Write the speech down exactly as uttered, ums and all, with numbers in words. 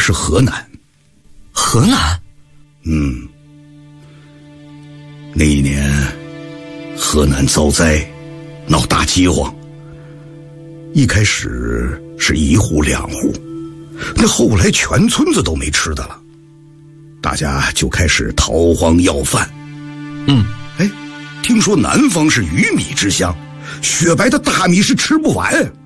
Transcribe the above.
是河南。 河南？ 嗯。那一年，河南遭灾，闹大饥荒。一开始是一户两户，那后来全村子都没吃的了，大家就开始逃荒要饭。 嗯， 哎，听说南方是鱼米之乡，雪白的大米是吃不完。